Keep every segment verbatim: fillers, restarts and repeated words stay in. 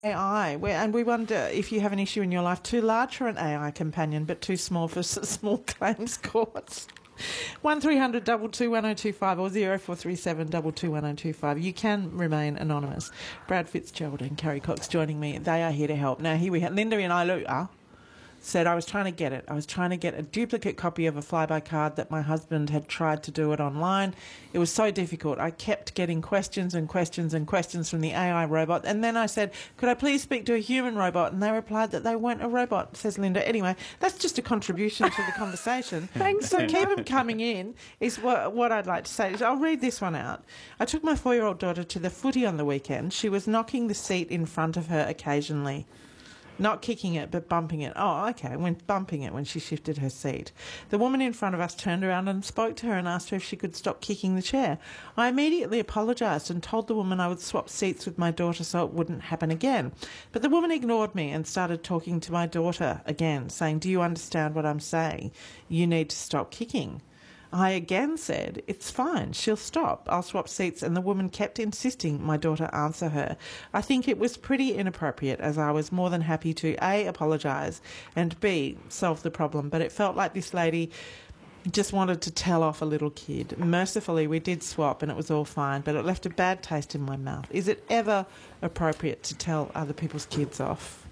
A I, where, and we wonder if you have an issue in your life too large for an A I companion but too small for s- small claims courts. one three hundred two two one oh two five or zero four three seven two two one oh two five. You can remain anonymous. Brad Fitzgerald and Carrie Cox joining me. They are here to help. Now, here we have Linda in Ilua. Said, I was trying to get it. I was trying to get a duplicate copy of a flyby card that my husband had tried to do it online. It was so difficult. I kept getting questions and questions and questions from the A I robot. And then I said, could I please speak to a human robot? And they replied that they weren't a robot, says Linda. Anyway, that's just a contribution to the conversation. Thanks. So keep them coming in is what, what I'd like to say. I'll read this one out. I took my four-year-old daughter to the footy on the weekend. She was knocking the seat in front of her occasionally. Not kicking it, but bumping it. Oh, okay, when bumping it when she shifted her seat. The woman in front of us turned around and spoke to her and asked her if she could stop kicking the chair. I immediately apologised and told the woman I would swap seats with my daughter so it wouldn't happen again. But the woman ignored me and started talking to my daughter again, saying, do you understand what I'm saying? You need to stop kicking. I again said, it's fine, she'll stop. I'll swap seats, and the woman kept insisting my daughter answer her. I think it was pretty inappropriate, as I was more than happy to A, apologise, and B, solve the problem. But it felt like this lady just wanted to tell off a little kid. Mercifully, we did swap and it was all fine, but it left a bad taste in my mouth. Is it ever appropriate to tell other people's kids off?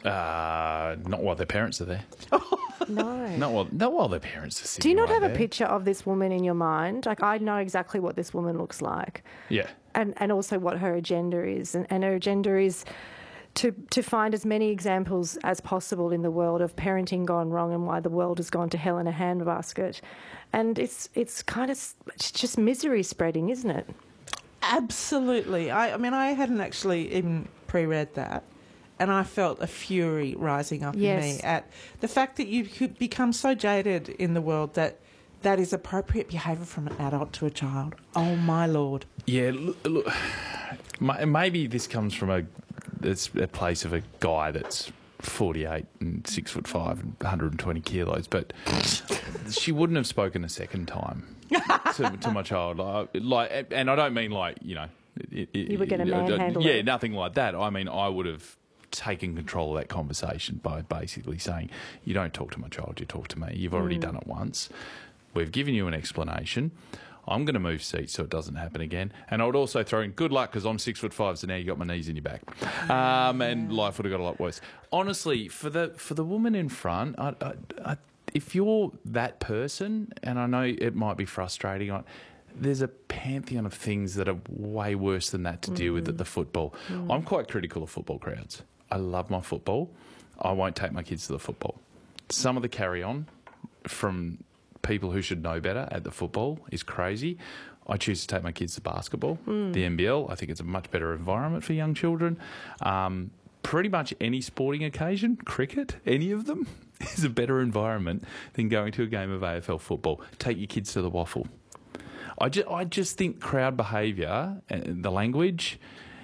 Uh, not while their parents are there. No. Not while, not while their parents are sitting Do you not right have there. a picture of this woman in your mind? Like, I know exactly what this woman looks like. Yeah. And and also what her agenda is. And, and her agenda is to to find as many examples as possible in the world of parenting gone wrong and why the world has gone to hell in a handbasket. And it's it's kind of it's just misery spreading, isn't it? Absolutely. I, I mean, I hadn't actually even pre-read that. And I felt a fury rising up Yes. in me at the fact that you could become so jaded in the world that that is appropriate behaviour from an adult to a child. Oh, my Lord. Yeah, look, look ma- maybe this comes from a, it's a place of a guy that's forty-eight and six foot five and one hundred twenty kilos, but she wouldn't have spoken a second time to, to my child. Like, like, and I don't mean like, you know... It, it, You were gonna it- manhandle Yeah, it. nothing like that. I mean, I would have taken control of that conversation by basically saying, you don't talk to my child, you talk to me. You've already Mm. done it once. We've given you an explanation. I'm going to move seats so it doesn't happen again. And I would also throw in, good luck, because I'm six foot five, so now you got my knees in your back. Um, and life would have got a lot worse. Honestly, for the for the woman in front, I, I, I, if you're that person, and I know it might be frustrating, I, there's a pantheon of things that are way worse than that to deal with at the football. I'm quite critical of football crowds. I love my football. I won't take my kids to the football. Some of the carry-on from people who should know better at the football is crazy. I choose to take my kids to basketball, the N B L. I think it's a much better environment for young children. Um, pretty much any sporting occasion, cricket, any of them, is a better environment than going to a game of A F L football. Take your kids to the waffle. I just, I just think crowd behaviour, the language,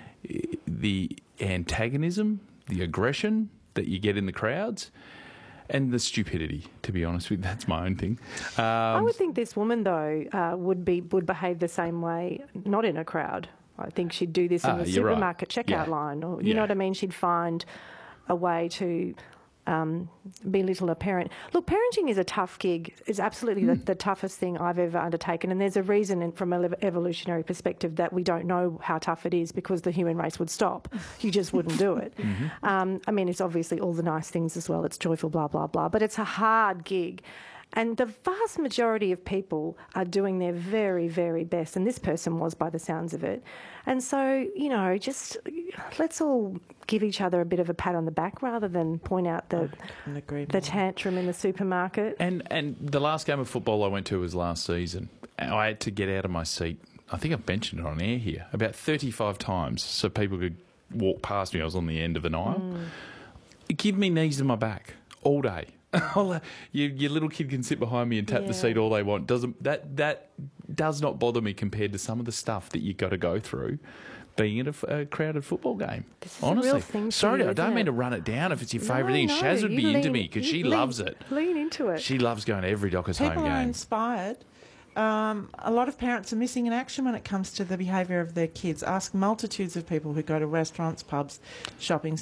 the antagonism, the aggression that you get in the crowds, and the stupidity, to be honest with you, that's my own thing. Um, I would think this woman, though, uh, would be would behave the same way, not in a crowd. I think she'd do this in Ah, the you're right. supermarket checkout Yeah. line, or you Yeah. know what I mean. She'd find a way to um, belittle a parent. Look, parenting is a tough gig. It's absolutely the, the toughest thing I've ever undertaken, and there's a reason, in, from an evolutionary perspective, that we don't know how tough it is, because the human race would stop. You just wouldn't do it. Um, I mean, it's obviously all the nice things as well. It's joyful, blah blah blah, but it's a hard gig. And the vast majority of people are doing their very, very best, and this person was, by the sounds of it. And so, you know, just let's all give each other a bit of a pat on the back rather than point out the couldn't agree the more. tantrum in the supermarket. And and the last game of football I went to was last season. I had to get out of my seat. I think I've mentioned it on air here about thirty-five times so people could walk past me. I was on the end of an aisle. Give me knees in my back all day. I'll, uh, your, your little kid can sit behind me and tap Yeah. the seat all they want. Doesn't that that does not bother me compared to some of the stuff that you got to go through being at a, f- a crowded football game. This is a Honestly, real thing for sorry, you, I don't isn't mean it? to run it down if it's your favourite No, thing. no, Shaz would you be into lean- me because you she lean- loves it. Lean into it. She loves going to every Dockers home People are game. inspired. Um, a lot of parents are missing in action when it comes to the behaviour of their kids. Ask multitudes of people who go to restaurants, pubs, shopping